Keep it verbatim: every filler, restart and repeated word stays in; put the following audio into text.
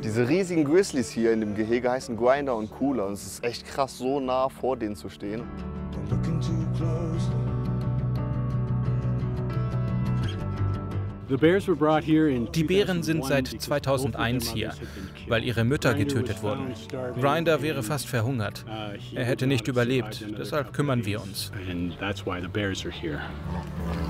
Diese riesigen Grizzlies hier in dem Gehege heißen Grinder und Cooler. Und es ist echt krass, so nah vor denen zu stehen. Die Bären sind seit zweitausendeins hier, weil ihre Mütter getötet wurden. Grinder wäre fast verhungert. Er hätte nicht überlebt, deshalb kümmern wir uns.